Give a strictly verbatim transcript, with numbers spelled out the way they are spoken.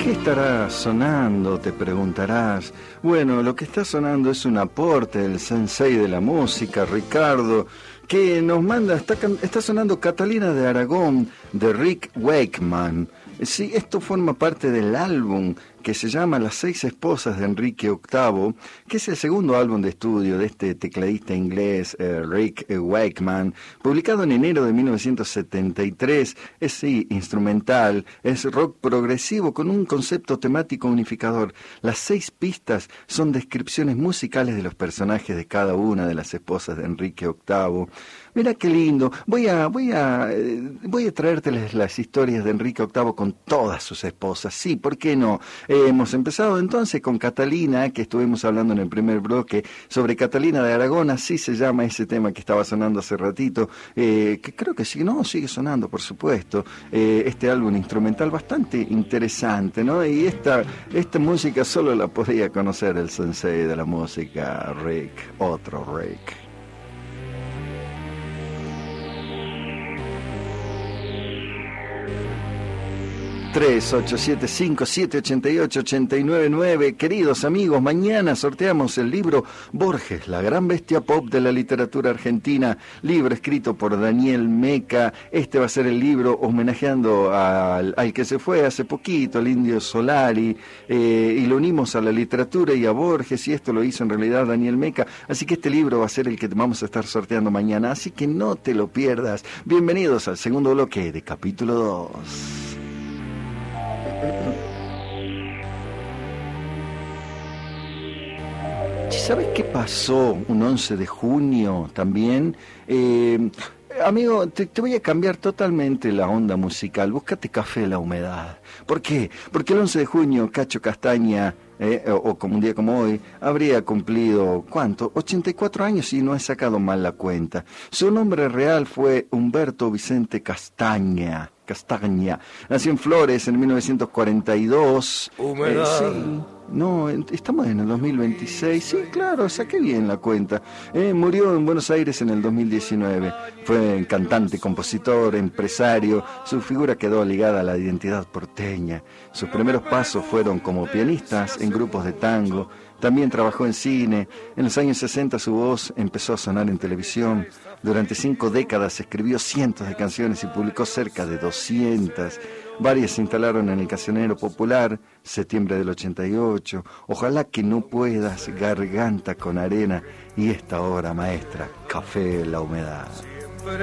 ¿Qué estará sonando?, te preguntarás. Bueno, lo que está sonando es un aporte del sensei de la música, Ricardo, que nos manda, está, está sonando Catalina de Aragón, de Rick Wakeman. Sí, esto forma parte del álbum que se llama Las seis esposas de Enrique octavo, que es el segundo álbum de estudio de este tecladista inglés, eh, Rick Wakeman, publicado en enero de mil novecientos setenta y tres. Es sí, instrumental, es rock progresivo con un concepto temático unificador. Las seis pistas son descripciones musicales de los personajes de cada una de las esposas de Enrique octavo. Mira qué lindo. Voy a, voy a, eh, voy a traérteles las historias de Enrique octavo con todas sus esposas. Sí, ¿por qué no? Eh, hemos empezado entonces con Catalina, que estuvimos hablando en el primer bloque sobre Catalina de Aragón. Así se llama ese tema que estaba sonando hace ratito, eh, que creo que sí, no, sigue sonando, por supuesto. Eh, este álbum instrumental bastante interesante, ¿no? Y esta, esta música solo la podía conocer el sensei de la música, Rick, otro Rick. tres ocho siete cinco siete ocho ocho ocho nueve nueve. Queridos amigos, mañana sorteamos el libro Borges, la gran bestia pop de la literatura argentina, libro escrito por Daniel Meca. Este va a ser el libro homenajeando al, al que se fue hace poquito, el Indio Solari, eh, y lo unimos a la literatura y a Borges, y esto lo hizo en realidad Daniel Meca. Así que este libro va a ser el que vamos a estar sorteando mañana, así que no te lo pierdas. Bienvenidos al segundo bloque de capítulo dos. ¿Sabes qué pasó un once de junio también? Eh, amigo, te, te voy a cambiar totalmente la onda musical. Búscate Café La Humedad. ¿Por qué? Porque el once de junio Cacho Castaña, eh, o, o como un día como hoy, habría cumplido, ¿cuánto? ochenta y cuatro años, y no he sacado mal la cuenta. Su nombre real fue Humberto Vicente Castaña. Castaña. Nació en Flores en mil novecientos cuarenta y dos. Humedad. Eh, sí. No, estamos en el dos mil veintiséis. Sí, claro, saqué bien la cuenta. Eh, murió en Buenos Aires en el dos mil diecinueve. Fue cantante, compositor, empresario. Su figura quedó ligada a la identidad porteña. Sus primeros pasos fueron como pianistas en grupos de tango. También trabajó en cine. En los años sesenta su voz empezó a sonar en televisión. Durante cinco décadas escribió cientos de canciones y publicó cerca de doscientas. Varias se instalaron en el cancionero popular, septiembre del ochenta y ocho, Ojalá que no puedas, Garganta con arena, y esta obra maestra, Café La Humedad.